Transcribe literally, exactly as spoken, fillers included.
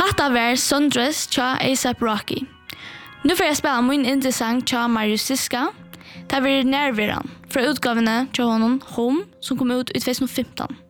Hatta var Sundress tja A$AP Rocky. Nu får jag spela min indie-sang tja Marius Siska. Det var närvaran fra utgavene tja honom Home som kom ut i tjugo femton.